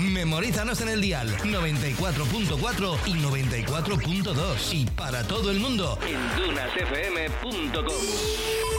Memorízanos en el dial 94.4 y 94.2 y para todo el mundo en dunasfm.com.